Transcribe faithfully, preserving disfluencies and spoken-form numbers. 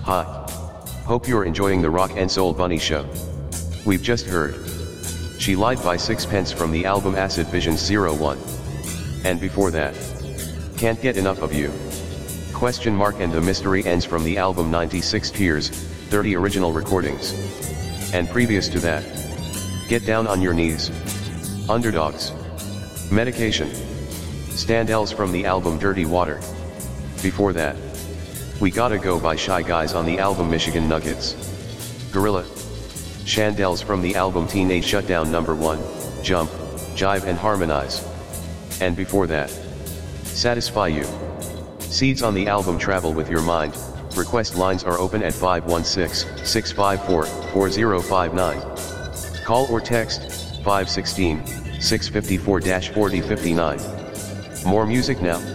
Hi. Hope you're enjoying the Rock and Soul Bunny show. We've just heard She Lied by Sixpence from the album Acid Visions zero one. And before that, Can't Get Enough of You. Question mark and The Mystery Ends from the album ninety-six Tears, thirty original recordings. And previous to that, Get Down on Your Knees. Underdogs. Medication. Standells from the album Dirty Water. Before that, We Gotta Go by Shy Guys on the album Michigan Nuggets. Gorilla. Shandells from the album Teenage Shutdown number one, Jump, Jive and Harmonize. And before that, Satisfy You. Seeds on the album Travel With Your Mind. Request lines are open at five one six, six five four, four zero five nine. Call or text five one six, six five four, four zero five nine. More music now.